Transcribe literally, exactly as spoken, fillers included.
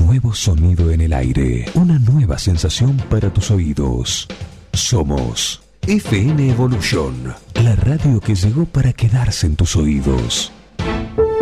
nuevo sonido en el aire, una nueva sensación para tus oídos. Somos F M Evolution, la radio que llegó para quedarse en tus oídos.